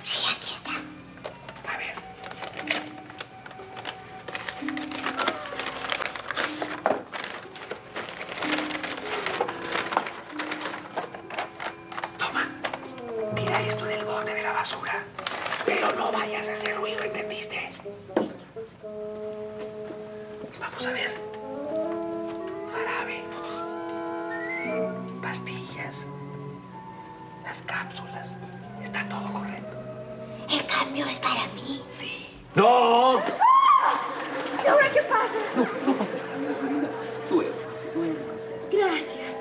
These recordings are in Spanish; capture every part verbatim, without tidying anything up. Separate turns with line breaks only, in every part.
Sí, aquí está.
A ver. Toma. Tira esto del bote de la basura. Pero no vayas a hacer ruido, ¿entendiste? Vamos a ver. Jarabe. Pastillas. Las cápsulas. Está todo correcto.
El cambio es para mí.
Sí. ¡No!
¿Y ahora qué pasa?
No, no pasa nada. Duérmase, duérmase.
Gracias.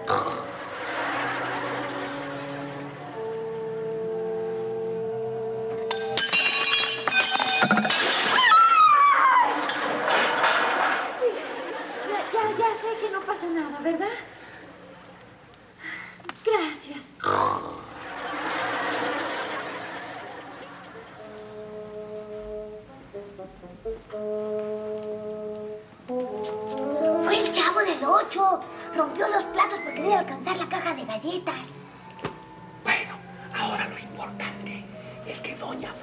Sí, ya, ya, ya sé que no pasa nada, ¿verdad? Gracias.
Fue el Chavo del Ocho. Rompió los platos por querer alcanzar la caja de galletas.
Bueno, ahora lo importante es que doña...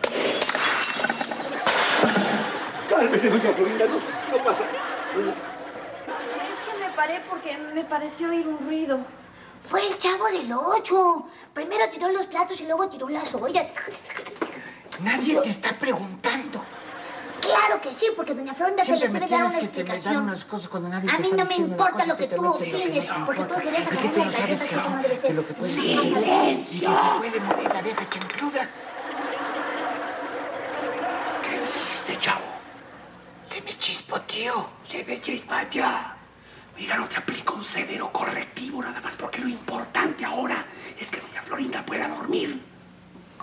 Cálmese, doña Florinda, no, no pasa nada. Doña...
Es que me paré porque me pareció oír un ruido.
Fue el Chavo del Ocho. Primero tiró los platos y luego tiró las ollas.
Nadie te está preguntando.
Claro que sí, porque doña Florinda se le
Siempre me
puede dar
tienes
una
que te me dan
explicación.
unas cosas cuando nadie
A
te
mí
está
no me
diciendo
importa
una
lo
cosa
que tú
te metes en
opines,
lo que
porque tú
te
querías
importa.
agarrar
¿Por qué
esa
tú no sabes
galleta que no debes
que
de-
lo que puede
¡Silencio!
y que se puede morir la vieja chancluda?
¿Qué viste, chavo?
Se me chispoteó.
Se me chispateó. Mira, no te aplico un severo correctivo nada más porque lo importante ahora es que doña Florinda pueda dormir.